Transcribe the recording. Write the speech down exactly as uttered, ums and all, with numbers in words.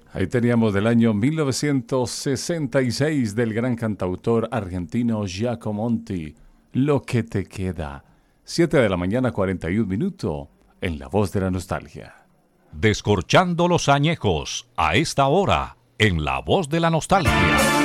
Ahí teníamos del año mil novecientos sesenta y seis del gran cantautor argentino Giacomonti, Lo que te queda. siete de la mañana, cuarenta y un minutos, en La Voz de la Nostalgia. Descorchando los añejos, a esta hora, en La Voz de la Nostalgia.